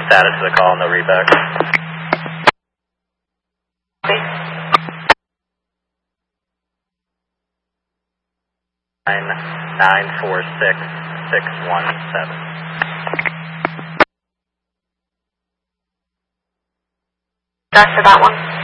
Status of the call, no readback. 946-617. Back for that one.